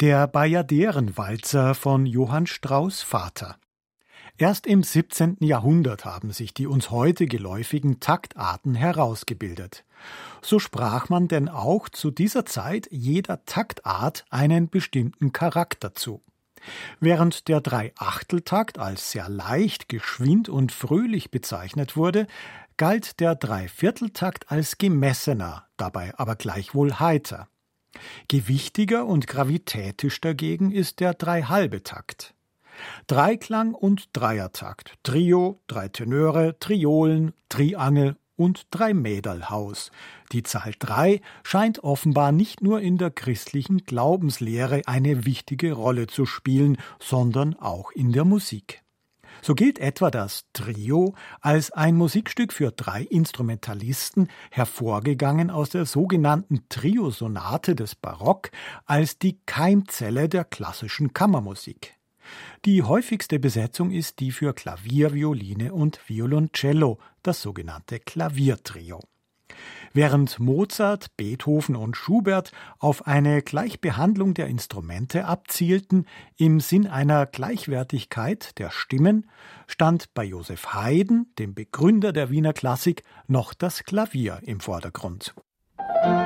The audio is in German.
Der Bajaderenwalzer von Johann Strauss Vater. Erst im 17. Jahrhundert haben sich die uns heute geläufigen Taktarten herausgebildet. So sprach man denn auch zu dieser Zeit jeder Taktart einen bestimmten Charakter zu. Während der Dreiachteltakt als sehr leicht, geschwind und fröhlich bezeichnet wurde, galt der Dreivierteltakt als gemessener, dabei aber gleichwohl heiter. Gewichtiger und gravitätisch dagegen ist der Dreihalbetakt. Dreiklang und Dreiertakt, Trio, drei Tenöre, Triolen, Triangel und Dreimäderlhaus. Die Zahl 3 scheint offenbar nicht nur in der christlichen Glaubenslehre eine wichtige Rolle zu spielen, sondern auch in der Musik. So gilt etwa das Trio als ein Musikstück für 3 Instrumentalisten, hervorgegangen aus der sogenannten Triosonate des Barock, als die Keimzelle der klassischen Kammermusik. Die häufigste Besetzung ist die für Klavier, Violine und Violoncello, das sogenannte Klaviertrio. Während Mozart, Beethoven und Schubert auf eine Gleichbehandlung der Instrumente abzielten, im Sinn einer Gleichwertigkeit der Stimmen, stand bei Joseph Haydn, dem Begründer der Wiener Klassik, noch das Klavier im Vordergrund.